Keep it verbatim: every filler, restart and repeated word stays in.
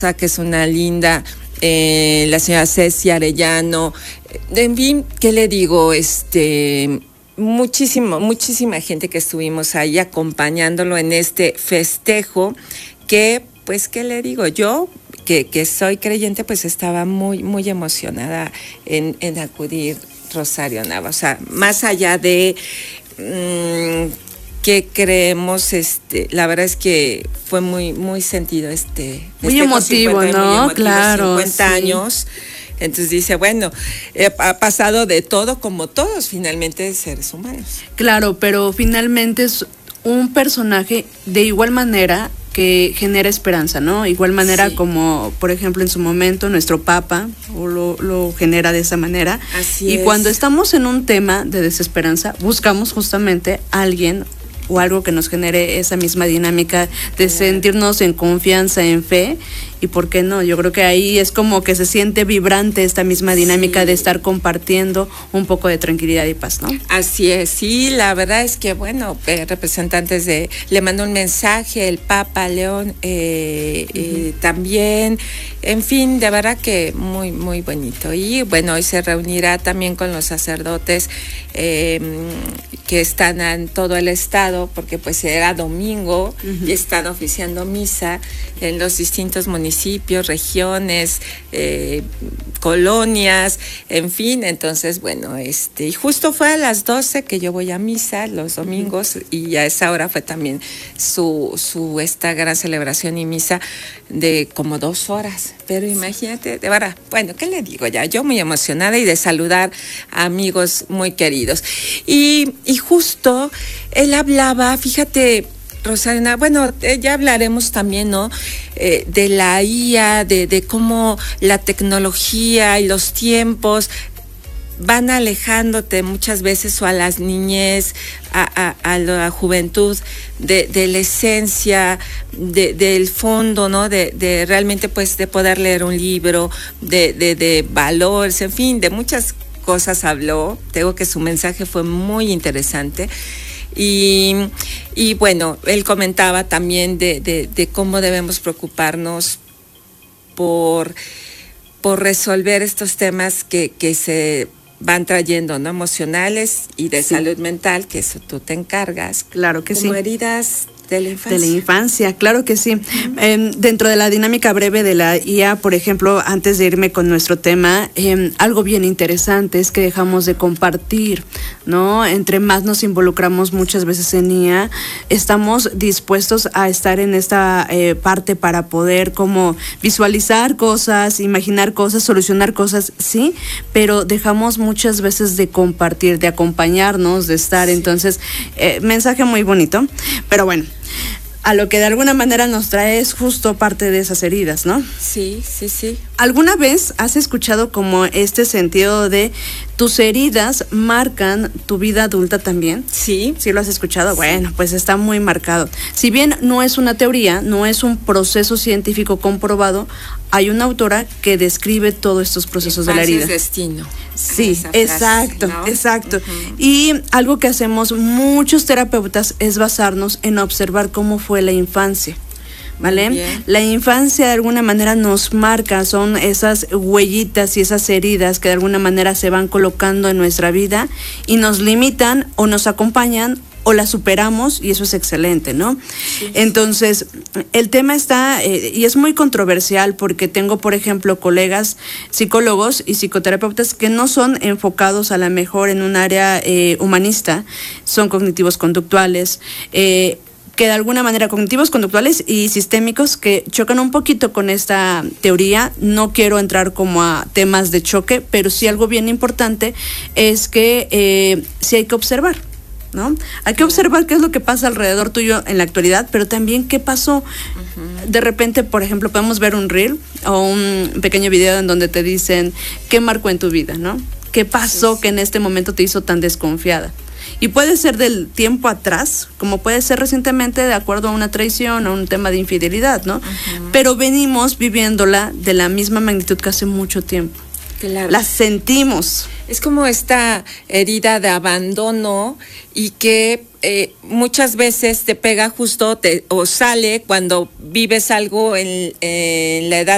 que es una linda, eh, la señora Ceci Arellano, en fin, ¿qué le digo? Este, muchísimo, muchísima gente que estuvimos ahí acompañándolo en este festejo, que, pues, ¿qué le digo? Yo, que, que soy creyente, pues estaba muy, muy emocionada en, en acudir Rosario Nava, o sea, más allá de mmm, que creemos, este, la verdad es que fue muy, muy sentido este, muy este emotivo, ¿no? Muy emotivo, claro, cincuenta sí. años. Entonces dice, bueno, eh, ha pasado de todo como todos, finalmente, seres humanos. Claro, pero finalmente es un personaje de igual manera que genera esperanza, ¿no? Igual manera sí. como, por ejemplo, en su momento nuestro Papa o lo, lo genera de esa manera. Así y es. Cuando estamos en un tema de desesperanza, buscamos justamente a alguien o algo que nos genere esa misma dinámica de claro. sentirnos en confianza, en fe. Y por qué no, yo creo que ahí es como que se siente vibrante esta misma dinámica sí. de estar compartiendo un poco de tranquilidad y paz, ¿no? Así es, sí, la verdad es que, bueno, eh, representantes de, le mandó un mensaje el Papa León eh, uh-huh. eh, también, en fin, de verdad que muy, muy bonito. Y bueno, hoy se reunirá también con los sacerdotes eh, que están en todo el estado, porque pues era domingo uh-huh. y están oficiando misa en los distintos municipios. municipios, regiones, eh, colonias, en fin, entonces, bueno, este, y justo fue a las doce que yo voy a misa los domingos, uh-huh. y a esa hora fue también su, su, esta gran celebración y misa de como dos horas, pero imagínate, de verdad, bueno, ¿qué le digo ya? Yo muy emocionada y de saludar a amigos muy queridos. Y, y justo él hablaba, fíjate, Rosana, bueno, eh, ya hablaremos también, ¿no? Eh, de la I A, de, de cómo la tecnología y los tiempos van alejándote muchas veces o a las niñez, a, a, a la juventud, de, de la esencia, de, del fondo, ¿no? De, de realmente, pues, de poder leer un libro, de, de, de valores, en fin, de muchas cosas habló. Tengo que su mensaje fue muy interesante. Y, y bueno, él comentaba también de, de, de cómo debemos preocuparnos por, por resolver estos temas que, que se van trayendo, ¿no? Emocionales y de sí. salud mental, que eso tú te encargas. Claro que como sí. Como heridas de la infancia. De la infancia, claro que sí. Uh-huh. Eh, dentro de la dinámica breve de la I A, por ejemplo, antes de irme con nuestro tema, eh, algo bien interesante es que dejamos de compartir, ¿no? Entre más nos involucramos muchas veces en I A, estamos dispuestos a estar en esta eh, parte para poder como visualizar cosas, imaginar cosas, solucionar cosas, sí, pero dejamos muchas veces de compartir, de acompañarnos, de estar. Sí. Entonces, eh, mensaje muy bonito, pero bueno, a lo que de alguna manera nos trae es justo parte de esas heridas, ¿no? Sí, sí, sí. ¿Alguna vez has escuchado como este sentido de tus heridas marcan tu vida adulta también? Sí. ¿Sí lo has escuchado? Sí. Bueno, pues está muy marcado. Si bien no es una teoría, no es un proceso científico comprobado, hay una autora que describe todos estos procesos de la herida. Es destino. Sí, exacto, frase, ¿no? exacto. Uh-huh. Y algo que hacemos muchos terapeutas es basarnos en observar cómo fue la infancia. ¿Vale? La infancia de alguna manera nos marca, son esas huellitas y esas heridas que de alguna manera se van colocando en nuestra vida y nos limitan o nos acompañan o la superamos y eso es excelente, ¿no? Sí. Entonces, el tema está, eh, y es muy controversial porque tengo, por ejemplo, colegas psicólogos y psicoterapeutas que no son enfocados a lo mejor en un área eh, humanista, son cognitivos conductuales, eh, que de alguna manera cognitivos, conductuales y sistémicos que chocan un poquito con esta teoría. No quiero entrar como a temas de choque, pero sí algo bien importante es que eh, sí hay que observar, ¿no? Hay que observar qué es lo que pasa alrededor tuyo en la actualidad, pero también qué pasó. Uh-huh. De repente, por ejemplo, podemos ver un reel o un pequeño video en donde te dicen qué marcó en tu vida, ¿no? ¿Qué pasó sí, sí. que en este momento te hizo tan desconfiada? Y puede ser del tiempo atrás, como puede ser recientemente de acuerdo a una traición o un tema de infidelidad, ¿no? Uh-huh. Pero venimos viviéndola de la misma magnitud que hace mucho tiempo. Claro. La sentimos. Es como esta herida de abandono y que eh, muchas veces te pega justo te, o sale cuando vives algo en, en la edad